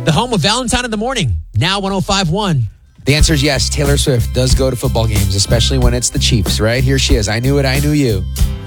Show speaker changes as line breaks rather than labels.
The home of Valentine in the Morning, now 105.1.
The answer is yes. Taylor Swift does go to football games, especially when it's the Chiefs, right? Here she is. I knew it. I knew you.